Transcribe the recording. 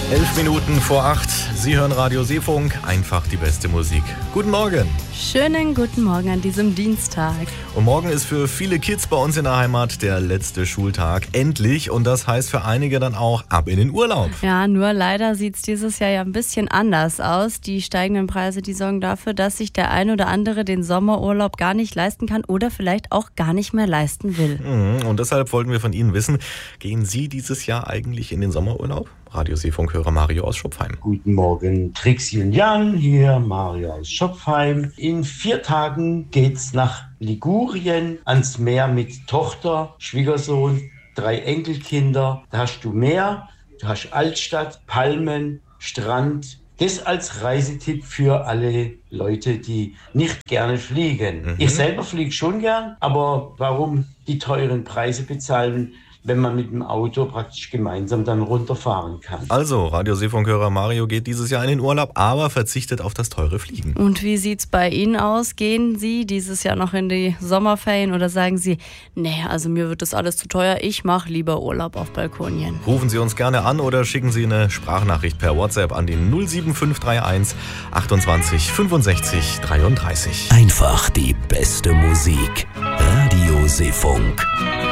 11 Minuten vor 8. Sie hören Radio Seefunk, einfach die beste Musik. Guten Morgen. Schönen guten Morgen an diesem Dienstag. Und morgen ist für viele Kids bei uns in der Heimat der letzte Schultag. Endlich. Und das heißt für einige dann auch ab in den Urlaub. Ja, nur leider sieht es dieses Jahr ja ein bisschen anders aus. Die steigenden Preise, die sorgen dafür, dass sich der ein oder andere den Sommerurlaub gar nicht leisten kann oder vielleicht auch gar nicht mehr leisten will. Und deshalb wollten wir von Ihnen wissen, gehen Sie dieses Jahr eigentlich in den Sommerurlaub? Radio Seefunk-Hörer Mario aus Schopfheim. Guten Morgen, Trixie und Jan, hier Mario aus Schopfheim. In 4 Tagen geht's nach Ligurien ans Meer mit Tochter, Schwiegersohn, 3 Enkelkinder. Da hast du Meer, du hast Altstadt, Palmen, Strand. Das als Reisetipp für alle Leute, die nicht gerne fliegen. Ich selber fliege schon gern, aber warum die teuren Preise bezahlen, wenn man mit dem Auto praktisch gemeinsam dann runterfahren kann. Also, Radio Seefunk-Hörer Mario geht dieses Jahr in den Urlaub, aber verzichtet auf das teure Fliegen. Und wie sieht's bei Ihnen aus? Gehen Sie dieses Jahr noch in die Sommerferien oder sagen Sie, nee, also mir wird das alles zu teuer, ich mache lieber Urlaub auf Balkonien? Rufen Sie uns gerne an oder schicken Sie eine Sprachnachricht per WhatsApp an den 07531 28 65 33. Einfach die beste Musik. Radio Seefunk.